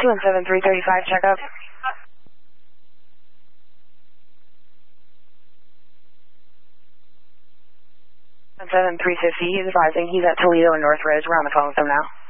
217-335, check up. 217-350, he's advising he's at Toledo and North Ridge. We're on the phone with him now.